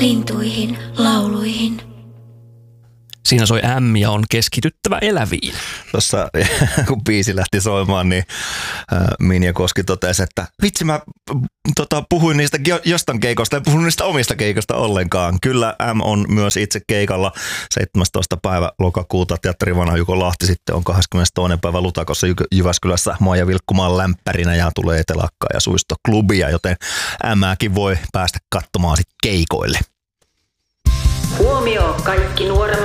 lintuihin, lauluihin. Siinä soi M ja on keskityttävä eläviin. Tuossa kun biisi lähti soimaan, niin Minja Koski totesi, että vitsi mä puhuin niistä jostain keikosta, en puhunut niistä omista keikosta ollenkaan. Kyllä M on myös itse keikalla 17. päivä lokakuuta Teatterivana Juko Lahti, sitten on 22. päivä Lutakossa Jyväskylässä Maija Vilkkumaan lämpärinä ja tulee Etelakkaa ja Suistoklubia, joten M:ääkin voi päästä katsomaan sitten keikoille. Huomio kaikki nuoremmat